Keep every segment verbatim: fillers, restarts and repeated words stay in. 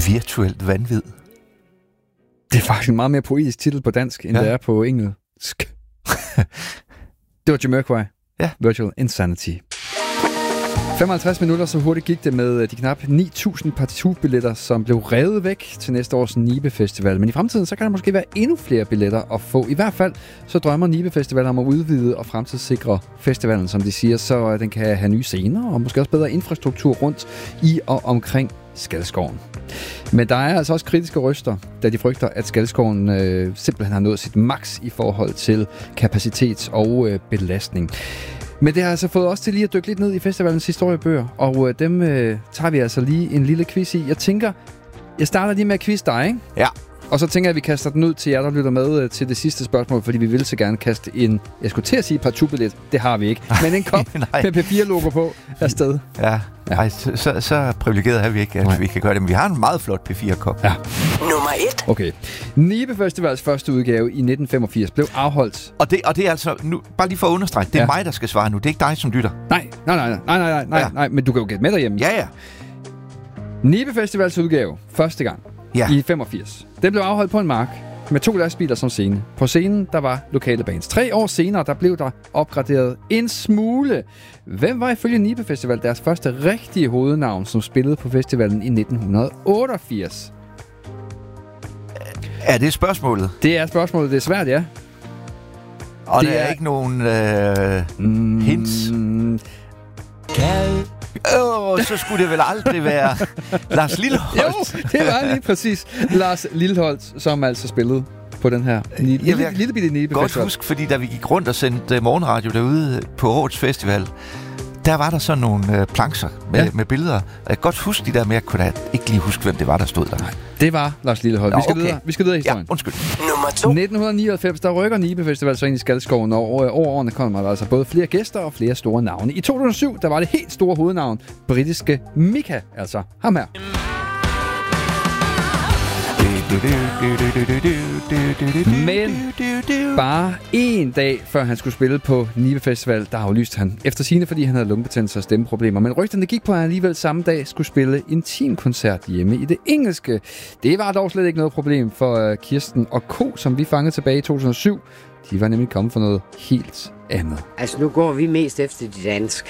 Virtuelt vanvid. Det er faktisk en meget mere poetisk titel på dansk, end ja. det er på engelsk. Det var Jamiroquai. Ja. Virtual Insanity. femoghalvtreds minutter, så hurtigt gik det med de knap ni tusind partiturbilletter, som blev revet væk til næste års Nibe Festival. Men i fremtiden, så kan der måske være endnu flere billetter at få. I hvert fald, så drømmer Nibe Festival om at udvide og fremtidssikre festivalen, som de siger, så den kan have nye scener og måske også bedre infrastruktur rundt i og omkring Skalskoven. Men der er altså også kritiske røster, da de frygter, at Skalskoven øh, simpelthen har nået sit max i forhold til kapacitet og øh, belastning. Men det har altså fået os til lige at dykke lidt ned i festivalens historiebøger, og øh, dem øh, tager vi altså lige en lille quiz i. Jeg tænker, jeg starter lige med at quiz dig, ikke? Ja. Og så tænker jeg, at vi kaster den ud til jer, der lytter med øh, til det sidste spørgsmål, fordi vi vil så gerne kaste en, jeg skulle til at sige partubillet, det har vi ikke, men en kop med P fire logo på afsted. Ja, ja. Ej, så, så, så privilegeret er vi ikke, at Nej. vi kan gøre det, men vi har en meget flot P fire kop. Ja. Nummer et. Okay. Nibe Festivals første udgave i nitten femogfirs blev afholdt. Og det, og det er altså, nu, bare lige for at understrege, det er ja. mig, der skal svare nu, det er ikke dig, som lytter. Nej, nej, nej, nej, nej, nej, ja. nej, men du kan jo gætte med derhjemme. Ja, ja. Nibe Festivals udgave, første gang, ja. i femogfirs. Den blev afholdt på en mark med to lastbiler som scene. På scenen, der var lokale bands. Tre år senere, der blev der opgraderet en smule. Hvem var ifølge Nibe Festival deres første rigtige hovednavn, som spillede på festivalen i nitten otteogfirs? Er det spørgsmålet? Det er spørgsmålet. Det er svært, ja. Og det der er, er ikke nogen øh, mm, hints? Åh, oh, så skulle det vel aldrig være Lars Lilholt. Jo, det var lige præcis Lars Lilholt, som altså spillede på den her lille, lille, lille bitte Nibe godt Festival. huske, fordi da vi gik rundt og sendte morgenradio derude på årets festival, der var der sådan nogle øh, plancher med, ja. med billeder. Og jeg kan godt huske de der, men jeg kunne da ikke lige huske, hvem det var, der stod der. Nej, det var Lars Lilholt. Nå, vi, skal okay. videre. vi skal videre i historien. Ja, undskyld. Nummer to. nitten nioghalvfems, der rykker Nibe Festival så ind i Skalskoven, og over årene kommer der altså både flere gæster og flere store navne. I to tusind og syv, der var det helt store hovednavn, britiske Mika, altså ham her. Men bare en dag før han skulle spille på Nibe Festival, der aflyste han. Efter sigende, fordi han havde lungebetændelse og stemmeproblemer. Men rygterne gik på, at han alligevel samme dag skulle spille intimkoncert hjemme i det engelske. Det var dog slet ikke noget problem for Kirsten og Ko, som vi fangede tilbage i to tusind og syv. De var nemlig kommet for noget helt andet. Altså nu går vi mest efter de danske.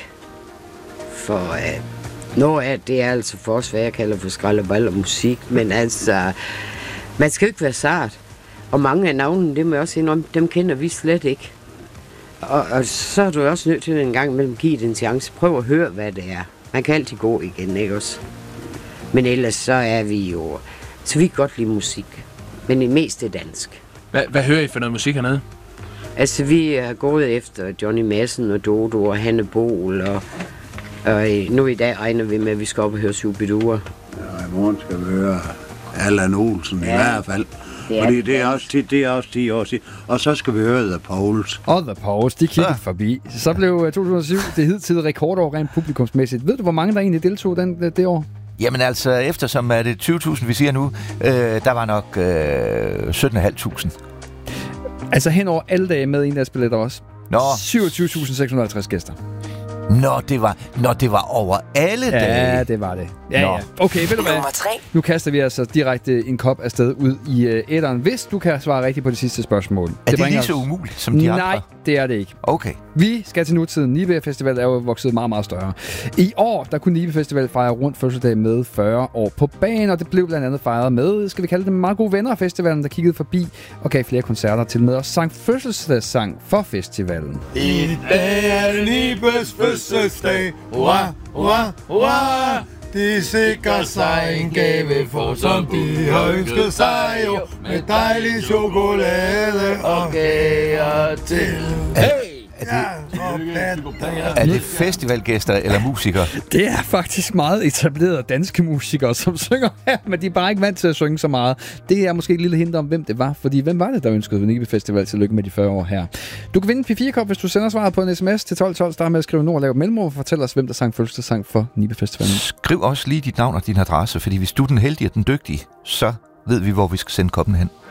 For øh, noget af det er altså for os, hvad jeg kalder for skraldeball og musik. Men altså, man skal jo ikke være sart. Og mange af navnene, det må jeg også indrømme, dem kender vi slet ikke. Og, og så er du også nødt til en gang imellem give det en chance. Prøv at høre, hvad det er. Man kan altid gå igen, ikke også? Men ellers så er vi jo... Så vi kan godt lide musik. Men det meste er dansk. Hvad, hvad hører I for noget musik hernede? Altså, vi er gået efter Johnny Madsen og Dodo og Hanne Bol. Og, og nu i dag regner vi med, at vi skal op og høre Shubidua. Ja, i morgen skal vi høre Allan Olsen ja. i hvert fald. Det er Fordi det er, også, det, det er også ti år siden. Og så skal vi høre The Poles. Og The Poles, de kiggede ja. forbi. Så blev to tusind og syv det hidtidige rekordår rent publikumsmæssigt. Ved du, hvor mange der egentlig deltog den, det år? Jamen altså, eftersom er det tyve tusind, vi siger nu, øh, der var nok øh, sytten tusind fem hundrede. Altså hen over alle dage med en deres billetter også. Nå. syvogtyve tusind seks hundrede og halvtreds gæster. Nå, det var, nå, det var over alle ja, dage. Ja, det var det. Ja, ja. Okay, ved du hvad? Nu kaster vi altså direkte en kop afsted ud i uh, æteren, hvis du kan svare rigtigt på det sidste spørgsmål. Er det, det lige så umuligt som de Nej, andre? Nej, det er det ikke. Okay. Vi skal til nutiden. Nibe Festival er jo vokset meget, meget større. I år, der kunne Nibe Festival fejre rundt fødselsdag med fyrre år på banen, og det blev blandt andet fejret med, skal vi kalde det, meget gode venner af festivalen, der kiggede forbi og gav flere koncerter til med og sang fødselsdagssang for festivalen. I dag er det Nibes fødselsdag. Hurra, hurra, hurra! De sikrer sig en gave for, som de har ønsket sig jo, med dejlig chokolade og kager til. Hey! Er det, er det festivalgæster eller musikere? Det er faktisk meget etablerede danske musikere, som synger her, men de er bare ikke vant til at synge så meget. Det er måske et lille hint om, hvem det var, fordi hvem var det, der ønskede Nibe Festival til lykke med de fyrre år her? Du kan vinde en P fire kop, hvis du sender svaret på en sms til tolv tolv, start med at skrive nord og lave mellemrum og fortæl os, hvem der sang fødselsdagssang for Nibe Festival. Skriv også lige dit navn og din adresse, fordi hvis du er den heldige og den dygtige, så ved vi, hvor vi skal sende koppen hen.